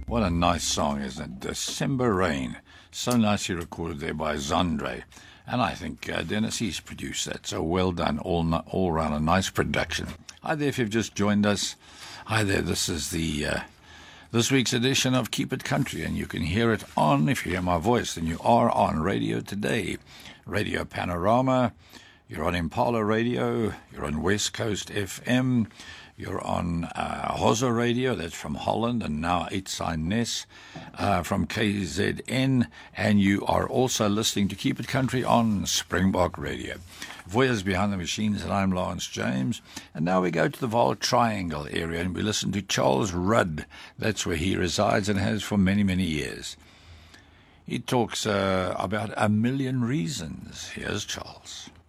What a nice song, isn't it? December Rain. So nicely recorded there by Zandre. And I think Dennis, he's produced that. So well done, all round a nice production. Hi there, if you've just joined us. Hi there, this is this week's edition of Keep It Country, and you can hear it on, if you hear my voice, then you are on Radio Today, Radio Panorama, you're on Impala Radio, you're on West Coast FM, you're on Hoza Radio, that's from Holland, and now Itzai Nes from KZN, and you are also listening to Keep It Country on Springbok Radio. Voyeurs Behind the Machines, and I'm Lawrence James. And now we go to the Vaal Triangle area, and we listen to Charles Rudd. That's where he resides and has for many, many years. He talks about a million reasons. Here's Charles.